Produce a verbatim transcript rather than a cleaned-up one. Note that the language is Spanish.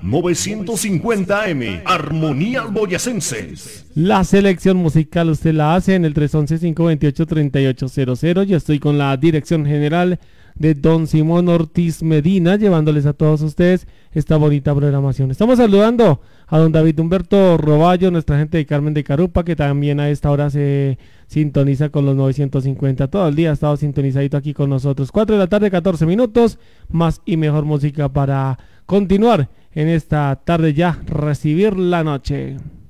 novecientos cincuenta A M, Armonía Boyacenses. La selección musical usted la hace en el tres once, cinco veintiocho, treinta y ocho cero cero. Yo estoy con la dirección general de don Simón Ortiz Medina, llevándoles a todos ustedes esta bonita programación. Estamos saludando a don David Humberto Roballo, nuestra gente de Carmen de Carupa, que también a esta hora se sintoniza con los novecientos cincuenta. Todo el día ha estado sintonizadito aquí con nosotros. cuatro de la tarde, catorce minutos, más y mejor música para continuar en esta tarde ya, recibir la noche.